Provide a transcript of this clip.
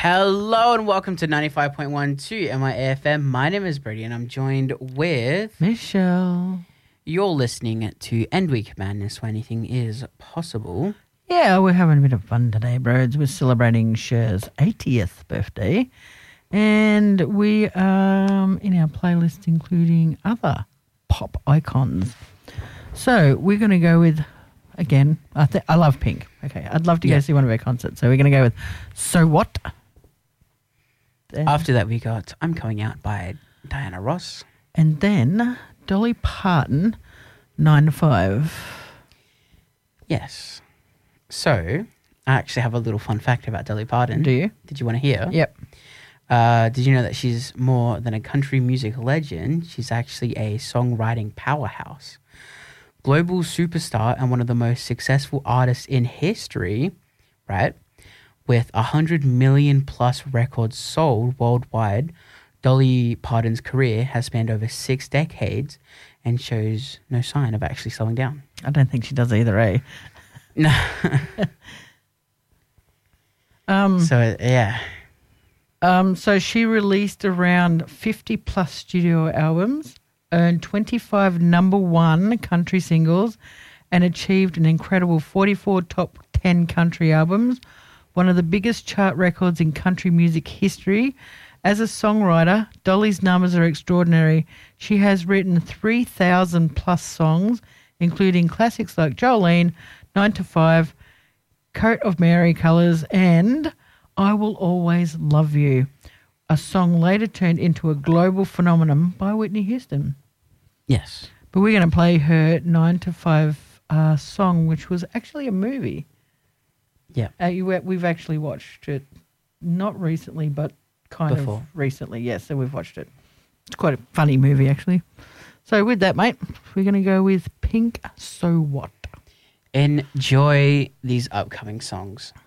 Hello and welcome to 95.12 MIAFM. My name is Brady and I'm joined with Michelle. You're listening to End Week Madness, where anything is possible. Yeah, we're having a bit of fun today, bros. We're celebrating Cher's 80th birthday. And we are in our playlist including other pop icons. So we're going to go with, again, I love Pink. Okay, I'd love to go see one of her concerts. So we're going to go with So What? Then, After that we got I'm Coming Out by Diana Ross. and then Dolly Parton, 9 to 5. Yes. So, I actually have a little fun fact about Dolly Parton. Do you? Did you want to hear? Yep. Did you know that she's more than a country music legend? She's actually a songwriting powerhouse. Global superstar and one of the most successful artists in history, right? With 100 million plus records sold worldwide, Dolly Parton's career has spanned over 6 decades and shows no sign of actually slowing down. I don't think she does either, eh? No. So, yeah. So she released around 50 plus studio albums, earned 25 number one country singles, and achieved an incredible 44 top 10 country albums, one of the biggest chart records in country music history. As a songwriter, Dolly's numbers are extraordinary. She has written 3,000 plus songs, including classics like Jolene, 9 to 5, Coat of Mary Colours, and I Will Always Love You, a song later turned into a global phenomenon by Whitney Houston. Yes. But we're going to play her 9 to 5 song, which was actually a movie. Yeah. We've actually watched it, not recently, but kind Before. of recently. Yes, so we've watched it. It's quite a funny movie, actually. So with that, mate, we're going to go with Pink, So What? Enjoy these upcoming songs.